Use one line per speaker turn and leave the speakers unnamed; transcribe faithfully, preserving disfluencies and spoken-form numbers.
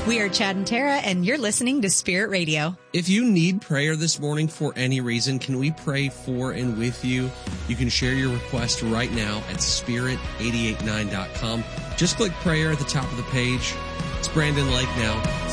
We are Chad and Tara, and you're listening to Spirit Radio.
If you need prayer this morning for any reason, can we pray for and with you? You can share your request right now at spirit eight eight nine dot com. Just click prayer at the top of the page. It's Brandon Lake now.